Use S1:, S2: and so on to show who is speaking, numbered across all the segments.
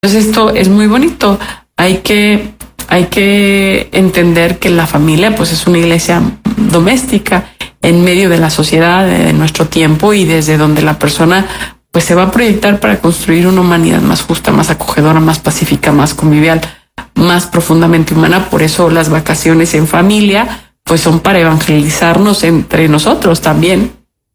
S1: Entonces esto es muy bonito. Hay que entender que la familia pues es una iglesia doméstica en medio de la sociedad de nuestro tiempo y desde donde la persona pues se va a proyectar para construir una humanidad más justa, más acogedora, más pacífica, más convivial, más profundamente humana. Por eso las vacaciones en familia pues son para evangelizarnos entre nosotros también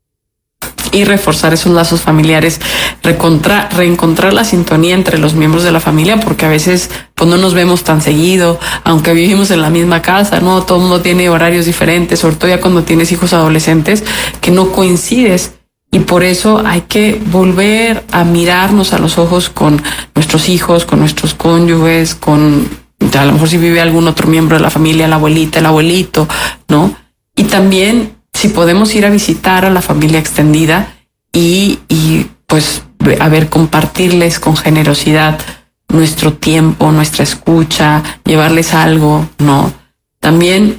S1: y reforzar esos lazos familiares, reencontrar la sintonía entre los miembros de la familia, porque a veces pues no nos vemos tan seguido, aunque vivimos en la misma casa, ¿no? Todo el mundo tiene horarios diferentes, sobre todo ya cuando tienes hijos adolescentes, que no coincides. Y por eso hay que volver a mirarnos a los ojos con nuestros hijos, con nuestros cónyuges, con a lo mejor si vive algún otro miembro de la familia, la abuelita, el abuelito, ¿no? Y también si podemos ir a visitar a la familia extendida y pues a ver, compartirles con generosidad nuestro tiempo, nuestra escucha, llevarles algo, ¿no? También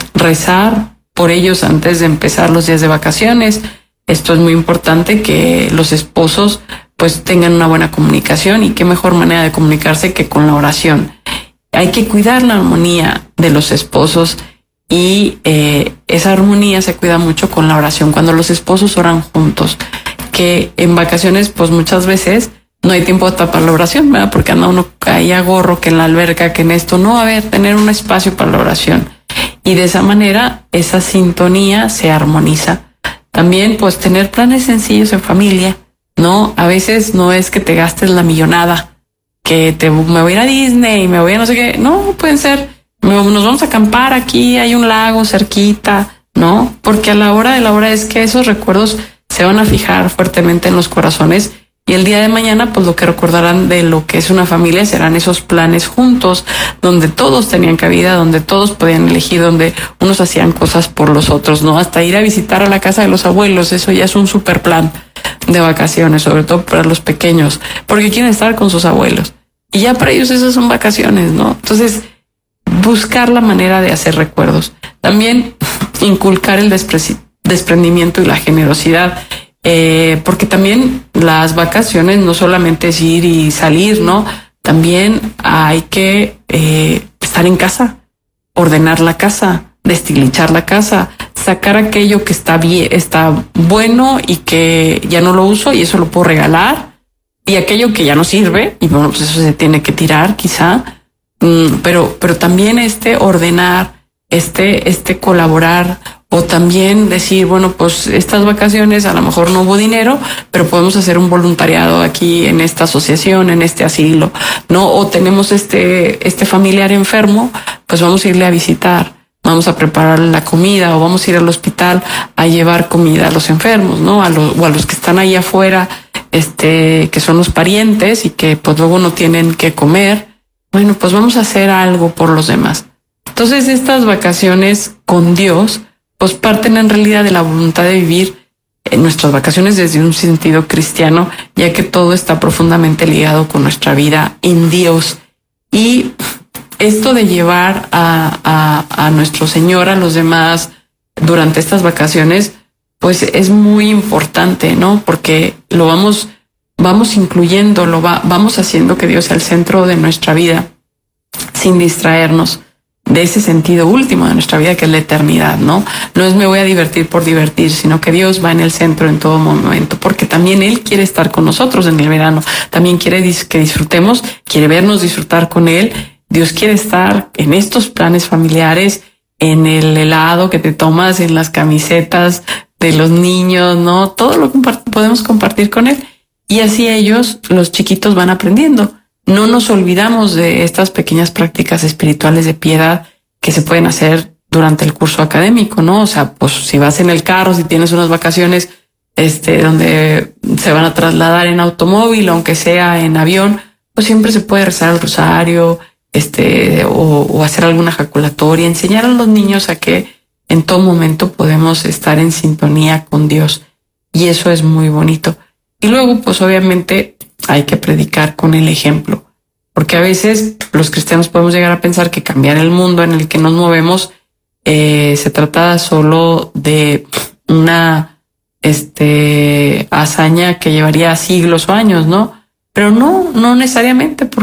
S1: rezar por ellos antes de empezar los días de vacaciones. Esto es muy importante, que los esposos pues tengan una buena comunicación, y qué mejor manera de comunicarse que con la oración. Hay que cuidar la armonía de los esposos y esa armonía se cuida mucho con la oración. Cuando los esposos oran juntos, que en vacaciones pues muchas veces no hay tiempo de tapar la oración, ¿verdad? Porque anda uno ahí a gorro, que en la alberca, que en esto. No, a ver, tener un espacio para la oración. Y de esa manera esa sintonía se armoniza. También pues tener planes sencillos en familia, ¿no? A veces no es que te gastes la millonada, que me voy a ir a Disney, me voy a no sé qué. No, pueden ser, nos vamos a acampar aquí, hay un lago cerquita, ¿no? Porque a la hora de la hora es que esos recuerdos se van a fijar fuertemente en los corazones, y el día de mañana pues lo que recordarán de lo que es una familia serán esos planes juntos, donde todos tenían cabida, donde todos podían elegir, donde unos hacían cosas por los otros, ¿no? Hasta ir a visitar a la casa de los abuelos, eso ya es un super plan de vacaciones, sobre todo para los pequeños, porque quieren estar con sus abuelos. Y ya para ellos esas son vacaciones, ¿no? Entonces, buscar la manera de hacer recuerdos. También inculcar el desprendimiento y la generosidad, porque también las vacaciones no solamente es ir y salir, ¿no? También hay que estar en casa, ordenar la casa, destilichar la casa, sacar aquello que está bien, está bueno y que ya no lo uso y eso lo puedo regalar, y aquello que ya no sirve y bueno, pues eso se tiene que tirar quizá, pero también ordenar, colaborar, o también decir, bueno, pues estas vacaciones a lo mejor no hubo dinero, pero podemos hacer un voluntariado aquí en esta asociación, en este asilo, ¿no? O tenemos este familiar enfermo, pues vamos a irle a visitar, vamos a preparar la comida, o vamos a ir al hospital a llevar comida a los enfermos, ¿no? O a los que están ahí afuera, que son los parientes y que pues luego no tienen que comer. Bueno, pues vamos a hacer algo por los demás. Entonces estas vacaciones con Dios pues parten en realidad de la voluntad de vivir en nuestras vacaciones desde un sentido cristiano, ya que todo está profundamente ligado con nuestra vida en Dios. Y esto de llevar a nuestro Señor a los demás durante estas vacaciones, pues es muy importante, ¿no? Porque lo vamos incluyendo, vamos haciendo que Dios sea el centro de nuestra vida, sin distraernos de ese sentido último de nuestra vida, que es la eternidad, ¿no? No es me voy a divertir por divertir, sino que Dios va en el centro en todo momento, porque también Él quiere estar con nosotros en el verano, también quiere que disfrutemos, quiere vernos disfrutar con Él. Dios quiere estar en estos planes familiares, en el helado que te tomas, en las camisetas de los niños, ¿no? Todo lo podemos compartir con Él, y así ellos, los chiquitos, van aprendiendo. No nos olvidamos de estas pequeñas prácticas espirituales de piedad que se pueden hacer durante el curso académico, ¿no? O sea, pues si vas en el carro, si tienes unas vacaciones, donde se van a trasladar en automóvil, aunque sea en avión, pues siempre se puede rezar el rosario, o hacer alguna jaculatoria, enseñar a los niños a que en todo momento podemos estar en sintonía con Dios. Y eso es muy bonito. Y luego, pues obviamente, hay que predicar con el ejemplo, porque a veces los cristianos podemos llegar a pensar que cambiar el mundo en el que nos movemos se trata solo de una hazaña que llevaría siglos o años, ¿no? pero no necesariamente,